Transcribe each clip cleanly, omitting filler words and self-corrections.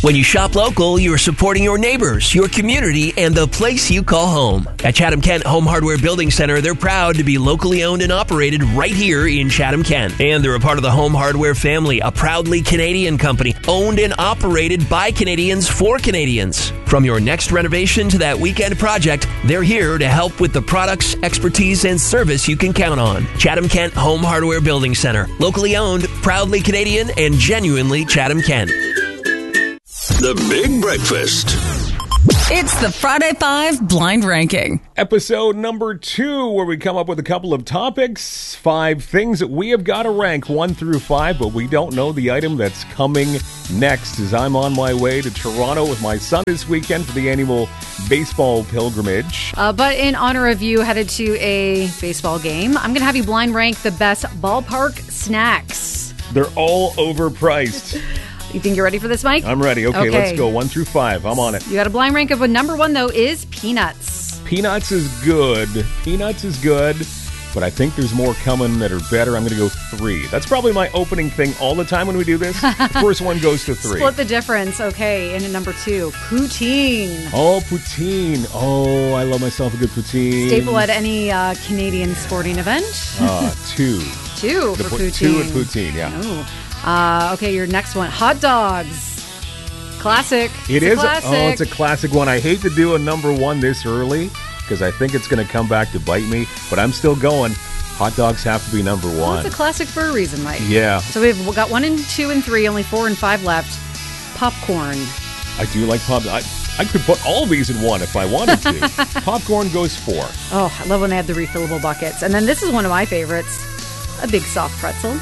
When you shop local, you're supporting your neighbors, your community, and the place you call home. At Chatham-Kent Home Hardware Building Center, they're proud to be locally owned and operated right here in Chatham-Kent. And they're a part of the Home Hardware family, a proudly Canadian company, owned and operated by Canadians for Canadians. From your next renovation to that weekend project, they're here to help with the products, expertise, and service you can count on. Chatham-Kent Home Hardware Building Center, locally owned, proudly Canadian, and genuinely Chatham-Kent. The Big Breakfast. It's the Friday 5 Blind Ranking. Episode number 2, where we come up with a couple of topics, 5 things that we have got to rank 1 through 5, but we don't know the item that's coming next, as I'm on my way to Toronto with my son this weekend for the annual baseball pilgrimage. But in honor of you headed to a baseball game, I'm going to have you blind rank the best ballpark snacks. They're all overpriced. You think you're ready for this, Mike? I'm ready. Okay, let's go. 1 through 5. I'm on it. You got a blind rank of number 1, though, is peanuts. Peanuts is good. But I think there's more coming that are better. I'm going to go 3. That's probably my opening thing all the time when we do this. The first one goes to 3. Split the difference. Okay, and at number 2, poutine. Oh, poutine. Oh, I love myself a good poutine. Staple at any Canadian sporting event. 2. 2 for poutine. 2 at poutine, yeah. Ooh. Okay, your next one, hot dogs. Classic. It's classic. a classic one. I hate to do a number 1 this early because I think it's going to come back to bite me, but I'm still going. Hot dogs have to be number 1. Well, it's a classic for a reason, Mike. Yeah. So we've got 1 and 2 and 3, only 4 and 5 left. Popcorn. I do like popcorn. I could put all of these in 1 if I wanted to. Popcorn goes 4. Oh, I love when they have the refillable buckets. And then this is one of my favorites, a big soft pretzel.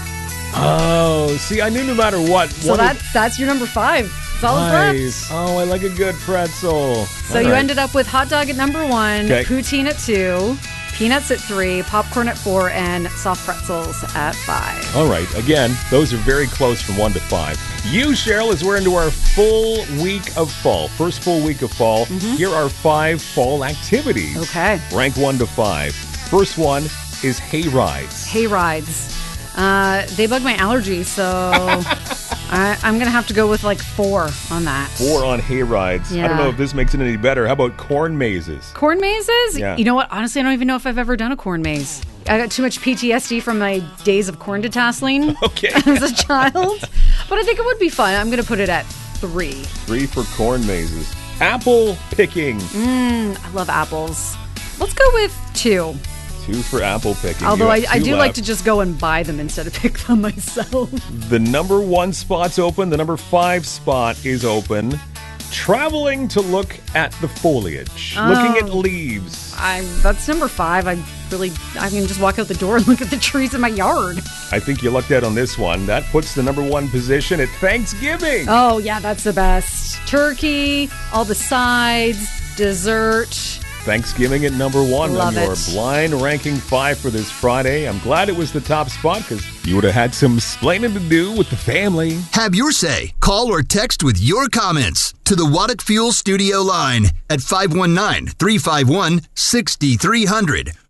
Oh, see, I knew no matter what. So that's your number 5. Solid Nice. preps. Oh, I like a good pretzel. So you ended up with hot dog at number 1, Okay. poutine at 2, peanuts at 3, popcorn at 4, and soft pretzels at 5. All right. Again, those are very close from 1 to 5. You, Cheryl, as we're into our full week of fall. First full week of fall. Here are 5 fall activities. Okay. Rank 1 to 5. First one is hay rides. Hay rides. They bug my allergies, so I'm going to have to go with like 4 on that. 4 on hay rides. Yeah. I don't know if this makes it any better. How about corn mazes? Corn mazes? Yeah. You know what? Honestly, I don't even know if I've ever done a corn maze. I got too much PTSD from my days of corn detasseling as a child. But I think it would be fun. I'm going to put it at 3. 3 for corn mazes. Apple picking. I love apples. Let's go with 2. 2 for apple picking. Although You have I 2 do left. like to just go and buy them instead of pick them myself. The number 1 spot's open. The number 5 spot is open. Traveling to look at the foliage. Looking at leaves. That's number 5. I can just walk out the door and look at the trees in my yard. I think you lucked out on this one. That puts the number 1 position at Thanksgiving. Oh, yeah, that's the best. Turkey, all the sides, dessert. Thanksgiving at number 1 Love on your it. blind ranking 5 for this Friday. I'm glad it was the top spot because you would have had some splaining to do with the family. Have your say. Call or text with your comments to the Waddock Fuel Studio line at 519-351-6300